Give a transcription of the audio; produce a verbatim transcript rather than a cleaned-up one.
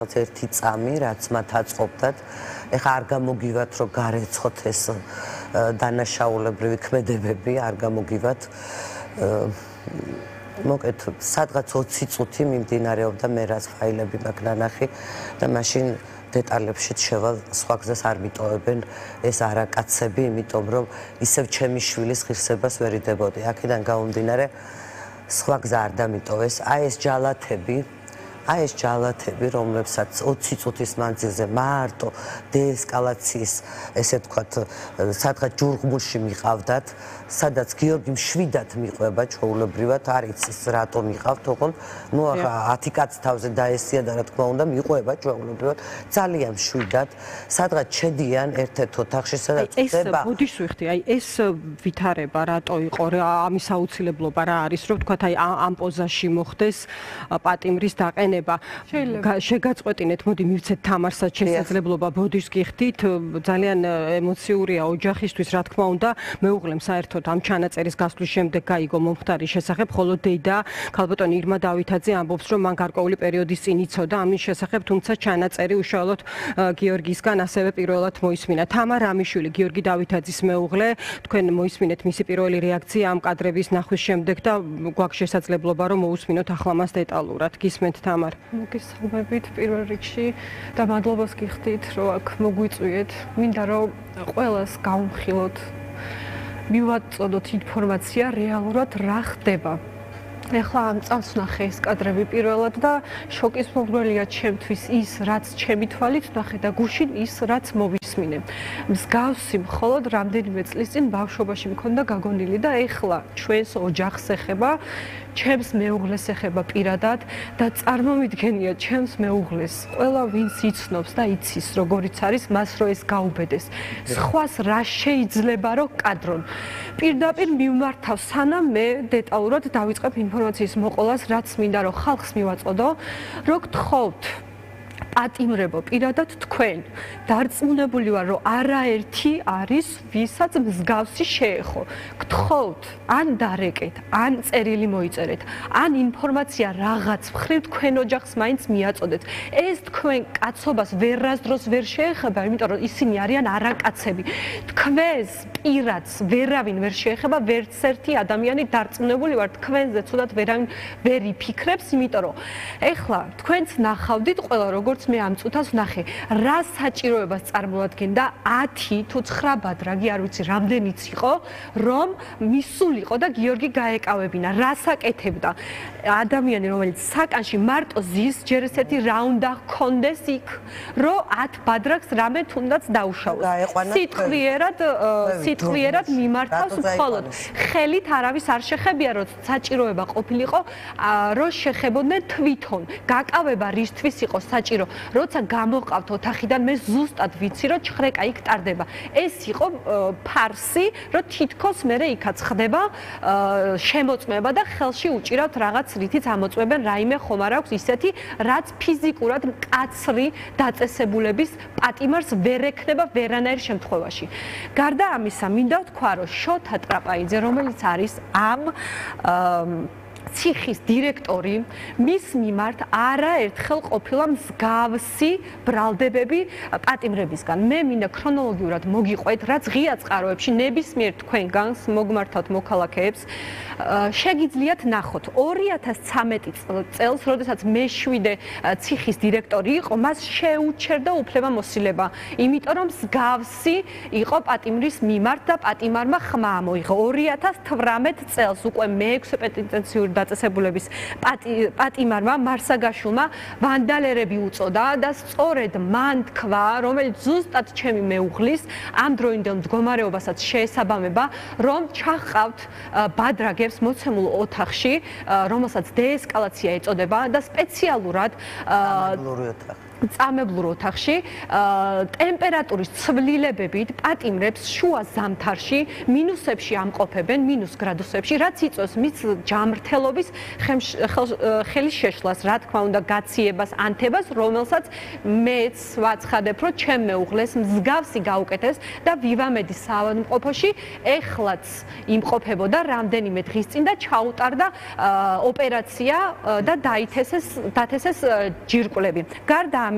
ერთი წამი, რაც მათ აწყობდათ, ეხლა არ გამოგივათ, რომ გარეცხოთ ეს დანაშაულებრივი ქმედებები, არ გამოგივათ. მოკეთ, სადღაც ოცი წუთი მიმდინარეობდა, მე რაც ფაილები მაქვს ნანახი და მაშინ დეტალებში შევალ, სხვა გზას არ მიტოვებენ ეს არაკაცები, იმიტომ რომ ისევ ჩემი შვილის ღირსებას ვერ იდებოდი. აქედან გამომდინარე, სხვა გზა არ დამიტოვეს. აი ეს ჯალათები, აი ეს ჯალათები, რომლებსაც ოცი წუთის მანძილზე მარტო დეესკალაციის, ესე ვთქვათ, სადღაც ჯურღმულში მიყავდათ, სადაც გიორგი მშვიდად მიყვება ჩვეულებრივად, არ იცის რატო მიყავთ, ოღონდ ნუ ახლა ათი კაცი თავზე დაესია და რა თქმა უნდა მიყვება ჩვეულებრივად, ძალიან მშვიდად, სადღაც შედიან ერთ-ერთ ოთახში, სადაც ხდება. ეს ბოდიშს ვიხდი, აი ეს ვითარება რატო იყო, ამის აუცილებლობა რა არის, რომ ვთქვათ, აი ამ პოზაში მოხდეს პატიმრის დაყენება. შეგაწყვეტინეთ, მოდი მივცეთ თამარსაც შესაძლებლობა ბოდიშს გიხდით, ძალიან ემოციურია ოჯახისთვის, რა თქმა უნდა, მეუღლემ საერთოდ ამ ჩანაწერის გასვლის შემდეგ გაიგო მომხდარი შესახებ, ხოლო დეიდა ქალბატონი ირმა დავითაძე ამბობს, რომ მან გარკვეული პერიოდის წინ იცოდა ამის შესახებ, თუმცა ჩანაწერი უშუალოდ გიორგისგან ასევე პირველად მოისმინა. თამარ რამიშვილი, გიორგი დავითაძის მეუღლე, თქვენ მოისმინეთ მისი პირველი რეაქცია ამ კადრების ნახვის შემდეგ და გვაქვს შესაძლებლობა, რომ მოусმინოთ ახლა მას დეტალურად. გისმენთ თამარ? მოგესალმებით პირველ რიგში და მადლობას გიხდით, რომ აქ მოგვიწვიეთ. მინდა რომ ყველას გავუმხილოთ, მივაწოდოთ ინფორმაცია რეალურად რა ხდება. ეხლა ამ წამს ვნახე ეს კადრები პირველად და შოკის მომგვრელია ჩემთვის ის, რაც ჩემი თვალით ვნახე და გუშინ ის, რაც მოვისმინე. მსგავსი მხოლოდ რამდენიმე წლის წინ ბავშვობაში მქონდა გაგონილი და ეხლა ჩვენს ოჯახს ეხება, ჩემს მეუღლეს ეხება პირადად და წარმომიდგენია ჩემს მეუღლეს. ყველა ვინც იცნობს და იცის როგორიც არის, მას რო ეს გაუბედეს. სხვას რა შეიძლება რომ კადრონ. პირდაპირ მიმართავ სანამ მე დეტალურად დავიწყებ ინფორმაციის მოყოლას, რაც მინდა რომ ხალხს მივაწოდო, რო გთხოვთ პატიმრებო პირადად თქვენ დარწმუნებული ვარ რომ არაერთი არის ვისაც მსგავსი შეეხო. გთხოვთ ან დარეკეთ, ან წერილი მოიწერეთ, ან ინფორმაცია რაღაც მხრივ თქვენ ოჯახს მაინც მიაწოდეთ. ეს თქვენ კაცობას ვერასდროს ვერ შეეხება, იმიტომ რომ ისინი არიან არაკაცები. თქვენს პირადს ვერავინ ვერ შეეხება, ვერც ერთი ადამიანი დარწმუნებული ვარ თქვენზე ცუდად ვერავინ ვერ იფიქრებს, იმიტომ რომ ეხლა თქვენც ნახავდით ყველა როგორც მე ამ წუთას ვნახე, რა საჭიროებას წარმოადგენდა ათი თუ ცხრა ბადრაგი, არ ვიცი რამდენიც იყო, რომ მისულიყო და გიორგი გაეკავებინა. რას აკეთებდა? ადამიანი, რომელიც საკანში მარტო ზის, ჯერ ესეთი რა უნდა ჰქონდეს იქ, რომ ათ ბადრაგს რამე თუნდაც დაუშავოს. სიტყვიერად, სიტყვიერად მიმართავს მხოლოდ. ხელით არავის არ შეხებია, რომ საჭიროება ყოფილიყო, რომ შეხებოდნენ თვითონ. გაკავება რისთვის იყო საჭირო? როცა გამოყავთ ოთახიდან, მე ზუსტად ვიცი, რომ ჩხრეკა იქ ტარდება. ეს იყო ფარსი, რომ თითქოს მერე იქაც ხდება შემოწმება და ხელში უჭირავთ რაღაც, რითიც ამოწმებენ რაიმე ხომ არ აქვს ისეთი, რაც ფიზიკურად მკაცრი დაწესებულების პატიმარს ვერ ექნება ვერანაირ შემთხვევაში. გარდა ამისა, მინდა ვთქვა, რომ შოთა ტრაპაიძე, რომელიც არის ამ ციხის დირექტორი, მის მიმართ არაერთხელ ყოფილა მსგავსი ბრალდებები პატიმრებისგან. მე მინდა ქრონოლოგიურად მოგიყვეთ, რაც ღია წყაროებში ნებისმიერ თქვენგანს მოგმართავთ მოქალაქეებს, შეგიძლიათ ნახოთ. ორი ათას ცამეტი წელს, როდესაც მეშვიდე ციხის დირექტორი იყო, მას შეუჩერდა უფლებამოსილება, იმიტომ რომ მსგავსი იყო პატიმრის მიმართ და პატიმარმა ხმა მოიღო. ორი ათას თვრამეტ წელს უკვე მეექვსე პეტენციური დაწესებულების პატიმარმა მარსაგაშვილმა ვანდალერები უწოდა და სწორედ მან თქვა, რომელიც ზუსტად ჩემი მეუღლის ამ დროინდელ მდგომარეობასაც შეესაბამება, რომ ჩაჰყავთ ბადრაგებს მოცემულ ოთახში, რომელსაც დეესკალაცია ეწოდება და სპეციალურად წამებლურ ოთახში ტემპერატურის ცვლილებებით პატიმრებს შუა ზამთარში მინუსებში ამყოფებენ, მინუს გრადუსებში, რაც იწვევს მის ჯამრთელობის ხელის შეშლას, რა თქმა უნდა, გაციებას, ანთებას, რომელსაც მეც ვაცხადებ, რომ ჩემ მეუღლეს მსგავსი გაუკეთეს და ვივამედის საავადმყოფოში ეხლაც იმყოფებოდა რამდენიმე დღის წინ და ჩაუტარდა ოპერაცია და დაითესეს დათესეს ჯირკვლები. გარდა